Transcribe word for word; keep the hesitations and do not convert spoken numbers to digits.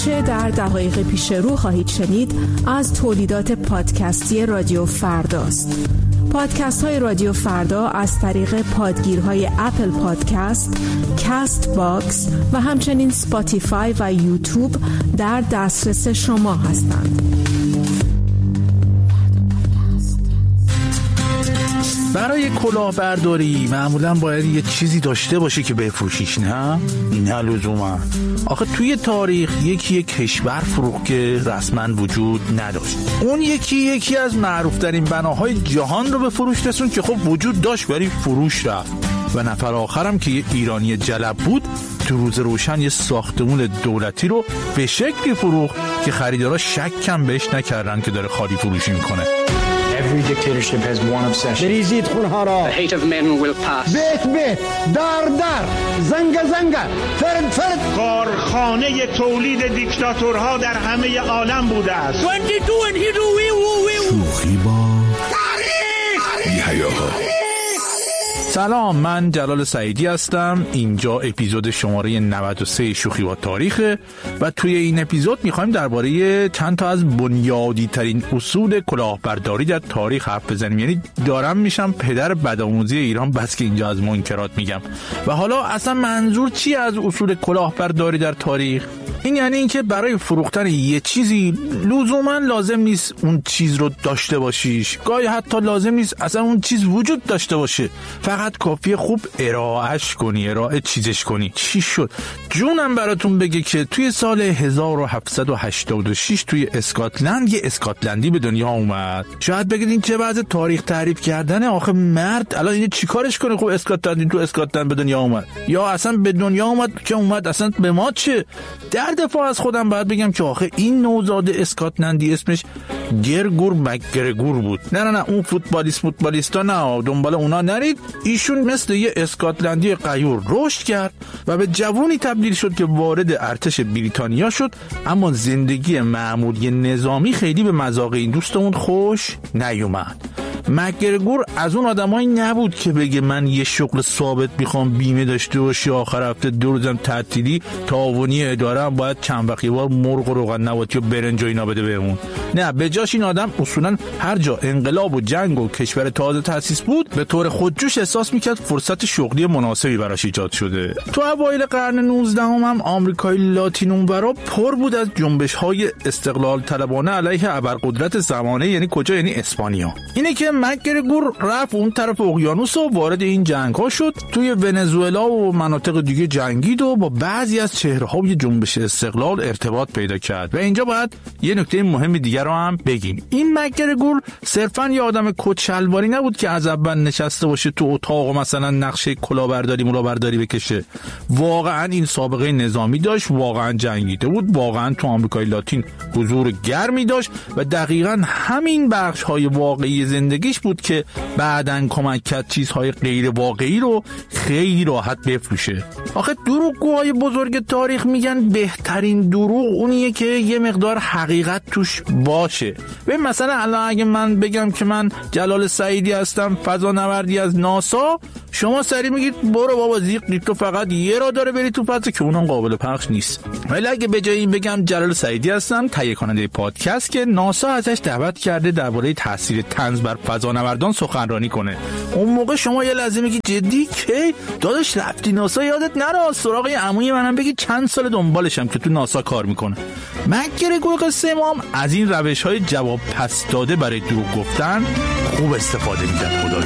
آنچه در دقایق پیش رو خواهید شنید از تولیدات پادکستی رادیو فرداست. پادکست های رادیو فردا از طریق پادگیرهای اپل پادکست، کاست باکس و همچنین سپاتیفای و یوتیوب در دسترس شما هستند. برای کلاهبرداری معمولا باید یه چیزی داشته باشه که بفروشیش، نه؟ نه لزوما. آخه توی تاریخ یکی یک کشور فروخت که رسما وجود نداشت. اون یکی یکی از معروفترین بناهای جهان رو به فروش رسوند که خب وجود داشت ولی فروش رفت. و نفر آخرم که یه ایرانی جلب بود تو روز روشن یه ساختمون دولتی رو به شکلی فروخت که خریدارا شک کم بهش نکردن که داره خالی فروشی میکنه. Every dictatorship has one obsession. بریزید خونها را. The hate of men will pass. بیت بیت دار دار زنگ زنگ فرد فرد. کارخانه تولید دیکتاتورها در همه عالم بوده است. شوخی با تاریخ. سلام، من جلال سعیدی هستم. اینجا اپیزود شماره نود و سه شوخی با تاریخه و توی این اپیزود میخوایم درباره چند تا از بنیادی ترین اصول کلاهبرداری در تاریخ حرف بزنیم. یعنی دارم میشم پدر بدآموزی ایران بس که اینجا از منکرات میگم. و حالا اصلا منظور چی از اصول کلاهبرداری در تاریخ؟ این یعنی اینکه برای فروختن یه چیزی لزوما لازم نیست اون چیز رو داشته باشیش، گاهی حتی لازم نیست اصلا اون چیز وجود داشته باشه، فقط کافیه خوب ارائهش کنی، ارائه چیزش کنی. چی شد؟ جونم براتون بگه که توی سال هزار و هفتصد و هشتاد و شش توی اسکاتلند یه اسکاتلندی به دنیا اومد. شاید بگید این چه وضع تاریخ تعریف کردنه، آخه مرد الان اینو چیکارش کنه؟ خب اسکاتلندی تو اسکاتلند به دنیا اومد، یا اصلا به دنیا اومد که اومد، اصلا به ما چه؟ در دفاع از خودم باید بگم که آخه این نوزاد اسکاتلندی اسمش گرگور مکگرگور بود. نه نه نه اون فوتبالیست فوتبالیستا نه، دنبال اونا نرید. ایشون مثل یه اسکاتلندی غیور رشد کرد و به جوونی تبدیل شد که وارد ارتش بریتانیا شد، اما زندگی معمولی نظامی خیلی به مذاق این دوستمون خوش نیومد. مکگرگور از اون آدمایی نبود که بگه من یه شغل ثابت میخوام، بیمه داشته باشی، آخر هفته دو روزم تعطیلی، تعاونی اداره هم باید چند وقت یه بار مرغ و روغن نباتی و برنج و اینا بده بهمون. نه، به جاش این آدم اصولا هر جا انقلاب و جنگ و کشور تازه تأسیس بود به طور خودجوش احساس میکرد فرصت شغلی مناسبی براش ایجاد شده. تو اوایل قرن نوزدهم هم آمریکای لاتین اونورا پر بود از جنبش‌های استقلال طلبانه علیه ابرقدرت زمانه. یعنی کجا؟ یعنی اسپانیا. اینه که مکگرگور رفت اون طرف اقیانوس و وارد این جنگ‌ها شد. توی ونزوئلا و مناطق دیگه جنگید و با بعضی از چهره‌های جنبش استقلال ارتباط پیدا کرد. و اینجا باید یه نکته مهم دیگه رو هم بگیم. این مکگرگور صرفاً یه آدم کچلواری نبود که از اول نشسته باشه تو اتاق و مثلا نقشه کلاهبرداری ملاهبرداری بکشه. واقعاً این سابقه نظامی داشت، واقعاً جنگیده بود، واقعاً تو آمریکای لاتین حضور گرمی داشت و دقیقاً همین بخش‌های واقعی زندگیش بود که بعداً کمک کرد چیزهای غیر واقعی رو خیلی راحت بفروشه. آخه دروغگوهای بزرگ تاریخ میگن بهترین دروغ اونیه که یه مقدار حقیقت توش باشه. ببین مثلا الان اگه من بگم که من جلال سعیدی هستم، فضانوردی از ناسا، شما سری میگید برو بابا زیق، تو فقط یه را داره بری تو فضا که اونم قابل پخش نیست. ولی اگه به جای این بگم جلال سعیدی هستم، تهیه کننده پادکست که ناسا ازش دعوت کرده درباره تاثیر طنز بر فضانوردان سخنرانی کنه، اون موقع شما یه لحظه میگی جدی که داداش رفتی ناسا؟ یادت نره سراغ عموی منم بگی چند سال دنبالشم که تو ناسا کار میکنه. مکگرگور قصه ما از این روش‌های جواب پس داده برای دروغ گفتن خوب استفاده می‌کرد. خدا